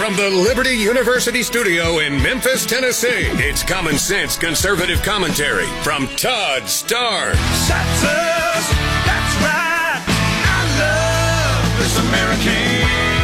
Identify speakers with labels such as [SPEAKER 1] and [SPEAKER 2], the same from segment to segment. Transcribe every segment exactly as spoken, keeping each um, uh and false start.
[SPEAKER 1] From the Liberty University studio in Memphis, Tennessee, it's Common Sense Conservative Commentary from Todd Starnes.
[SPEAKER 2] That's us. That's right. I love this American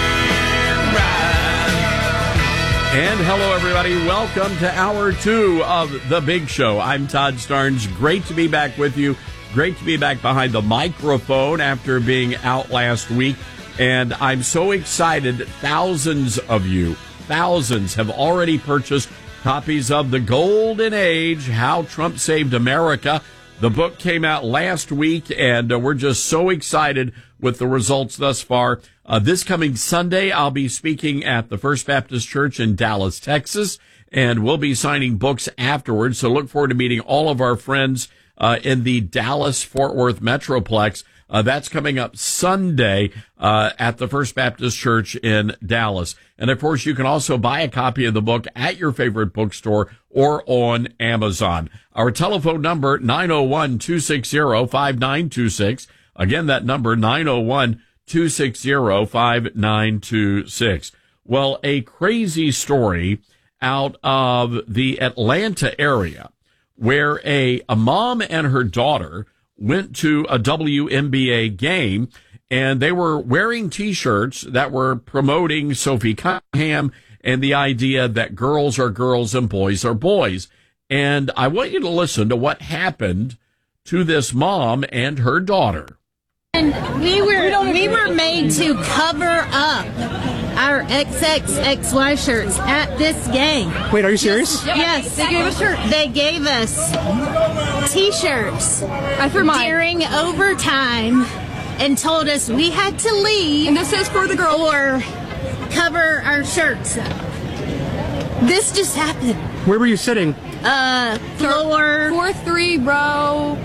[SPEAKER 2] ride.
[SPEAKER 3] And hello, everybody. Welcome to hour two of The Big Show. I'm Todd Starnes. Great to be back with you. Great to be back behind the microphone after being out last week. And I'm so excited. Thousands of you, thousands have already purchased copies of The Golden Age, How Trump Saved America. The book came out last week, and uh, we're just so excited with the results thus far. Uh, this coming Sunday, I'll be speaking at the First Baptist Church in Dallas, Texas, and we'll be signing books afterwards. So look forward to meeting all of our friends uh, in the Dallas-Fort Worth Metroplex. Uh, that's coming up Sunday uh, at the First Baptist Church in Dallas. And, of course, you can also buy a copy of the book at your favorite bookstore or on Amazon. Our telephone number, nine oh one, two six zero, five nine two six. Again, that number, nine oh one, two six zero, five nine two six. Well, a crazy story out of the Atlanta area where a, a mom and her daughter went to a W N B A game, and they were wearing T-shirts that were promoting Sophie Cunningham and the idea that girls are girls and boys are boys. And I want you to listen to what happened to this mom and her daughter.
[SPEAKER 4] And we were we were made to cover up our X X X Y shirts at this game.
[SPEAKER 5] Wait, are you serious?
[SPEAKER 4] Yes, they gave us shirts. They gave us T-shirts
[SPEAKER 6] I threw mine
[SPEAKER 4] during overtime and told us we had to leave.
[SPEAKER 6] And this is for the girl.
[SPEAKER 4] Or cover our shirts up. This just happened.
[SPEAKER 5] Where were you sitting?
[SPEAKER 4] Uh, floor
[SPEAKER 6] Four, three, row.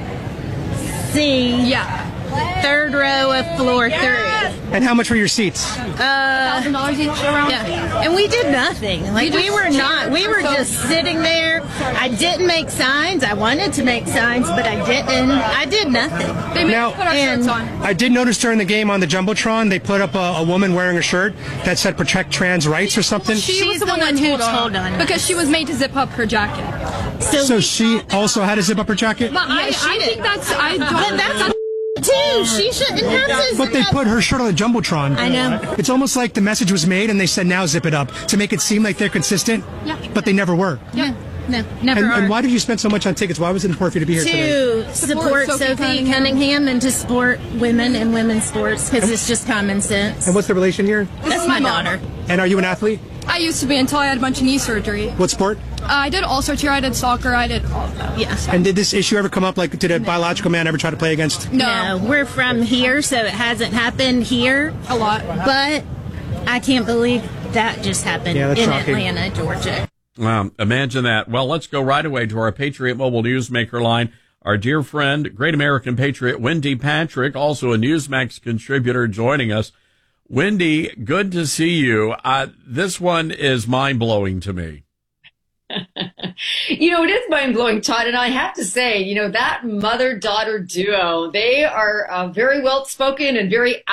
[SPEAKER 4] C.
[SPEAKER 6] Yeah.
[SPEAKER 4] Third row of floor three.
[SPEAKER 5] And how much were your seats?
[SPEAKER 4] Uh,
[SPEAKER 6] Thousand dollars each around.
[SPEAKER 4] Yeah, and we did nothing. Like we
[SPEAKER 6] just
[SPEAKER 4] were not. We were
[SPEAKER 6] so-
[SPEAKER 4] just sitting there. I didn't make signs. I wanted to make signs, but I didn't. I did nothing.
[SPEAKER 6] They made
[SPEAKER 5] Now-
[SPEAKER 6] us put our
[SPEAKER 4] and-
[SPEAKER 6] shirts on.
[SPEAKER 5] I did notice during the game on the Jumbotron, they put up a, a woman wearing a shirt that said protect trans rights or something.
[SPEAKER 6] She
[SPEAKER 4] She's
[SPEAKER 6] was the,
[SPEAKER 4] the
[SPEAKER 6] one,
[SPEAKER 4] one
[SPEAKER 6] that
[SPEAKER 4] who
[SPEAKER 6] told,
[SPEAKER 4] told
[SPEAKER 6] on,
[SPEAKER 4] on
[SPEAKER 6] because
[SPEAKER 4] us.
[SPEAKER 6] she was made to zip up her jacket.
[SPEAKER 5] So
[SPEAKER 4] we
[SPEAKER 5] she
[SPEAKER 4] thought-
[SPEAKER 5] also had to zip up her jacket?
[SPEAKER 6] But I,
[SPEAKER 4] Yeah, she
[SPEAKER 6] I
[SPEAKER 4] did.
[SPEAKER 6] think that's I don't.
[SPEAKER 4] But that's too. She shouldn't have to.
[SPEAKER 5] But they put her shirt on the Jumbotron.
[SPEAKER 4] I know.
[SPEAKER 5] It's almost like the message was made and they said now zip it up to make it seem like they're consistent,
[SPEAKER 6] Yeah.
[SPEAKER 5] but they never were.
[SPEAKER 4] Yeah. No, never
[SPEAKER 5] And,
[SPEAKER 4] are.
[SPEAKER 5] and why did you spend so much on tickets? Why was it important for you to be here today?
[SPEAKER 4] to
[SPEAKER 6] Support
[SPEAKER 4] support
[SPEAKER 6] Sophie
[SPEAKER 4] Sophie
[SPEAKER 6] Cunningham.
[SPEAKER 4] Cunningham and to support women and women's sports because it's just common sense.
[SPEAKER 5] And what's the relation here?
[SPEAKER 4] That's
[SPEAKER 6] is
[SPEAKER 4] my
[SPEAKER 6] my mom.
[SPEAKER 4] daughter.
[SPEAKER 5] And are you an athlete?
[SPEAKER 6] I used to be until I had a bunch of knee surgery.
[SPEAKER 5] What sport?
[SPEAKER 6] Uh, I did all sorts here. I did soccer. I did all of that.
[SPEAKER 4] Yeah.
[SPEAKER 5] And did this issue ever come up? Like, did a biological man ever try to play against?
[SPEAKER 6] No,
[SPEAKER 4] No, we're from here, so it hasn't happened here.
[SPEAKER 6] a lot.
[SPEAKER 4] But I can't believe that just happened
[SPEAKER 5] Yeah, that's
[SPEAKER 4] in
[SPEAKER 5] shocking.
[SPEAKER 4] Atlanta, Georgia.
[SPEAKER 3] Wow, imagine that. Well, let's go right away to our Patriot Mobile Newsmaker line. Our dear friend, great American patriot, Wendy Patrick, also a Newsmax contributor, joining us. Wendy, good to see you. Uh, this one is mind-blowing to me.
[SPEAKER 7] You know, it is mind-blowing, Todd, and I have to say, you know, that mother-daughter duo, they are uh, very well-spoken and very